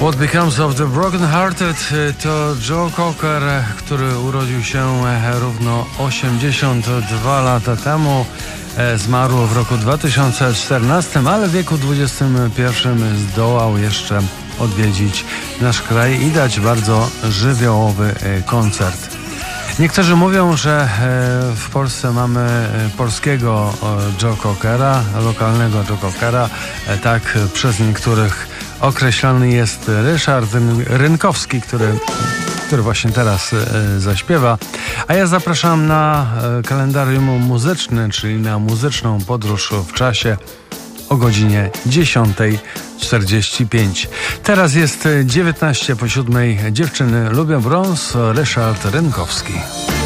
What Becomes of the Broken Hearted to Joe Cocker, który urodził się równo 82 lata temu. Zmarł w roku 2014, ale w wieku 21 zdołał jeszcze odwiedzić nasz kraj i dać bardzo żywiołowy koncert. Niektórzy mówią, że w Polsce mamy polskiego Joe Cockera, lokalnego Joe Cockera. Tak przez niektórych określony jest Ryszard Rynkowski, który właśnie teraz zaśpiewa. A ja zapraszam na kalendarium muzyczny, czyli na muzyczną podróż w czasie o godzinie 10:45. Teraz jest 19 po 7. Dziewczyny lubią brąz. Ryszard Rynkowski.